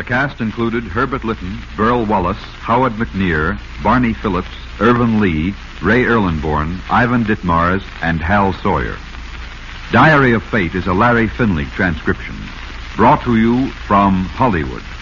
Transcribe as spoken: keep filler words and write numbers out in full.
cast included Herbert Lytton, Burl Wallace, Howard McNear, Barney Phillips, Irvin Lee, Ray Erlenborn, Ivan Ditmars, and Hal Sawyer. Diary of Fate is a Larry Finley transcription, brought to you from Hollywood.